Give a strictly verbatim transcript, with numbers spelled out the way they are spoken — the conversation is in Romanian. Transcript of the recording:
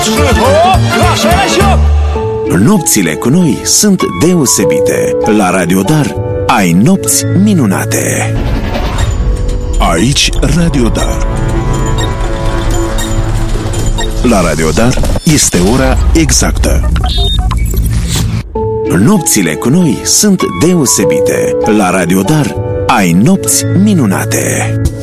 Nopțile cu noi sunt deosebite. La Radio Dar ai nopți minunate. Aici Radio Dar. La Radio Dar este ora exactă. Nopțile cu noi sunt deosebite. La Radio Dar ai nopți minunate.